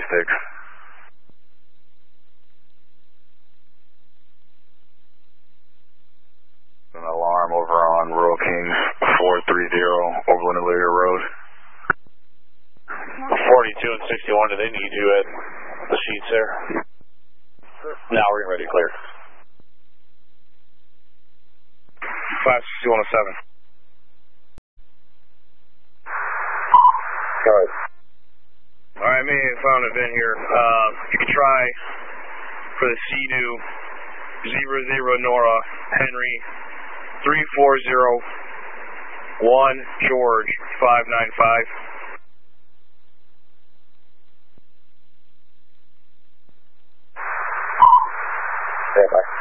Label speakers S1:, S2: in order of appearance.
S1: 6. An alarm over on Rural Kings 430 Overland Elyria Road.
S2: 42 and 61, do they need you at the sheets there?
S1: Now we're getting ready to clear. 56107.
S3: Go ahead.
S1: Alright, me and found an event here. You can try for the Sea-Doo 00 Nora Henry 3401 George 595.
S3: Stand by.